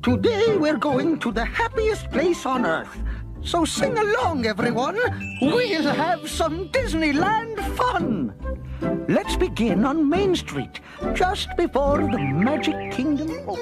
Today we're going to the happiest place on earth. So sing along, everyone. We'll have some Disneyland fun. Let's begin on Main Street, just before the Magic Kingdom opens.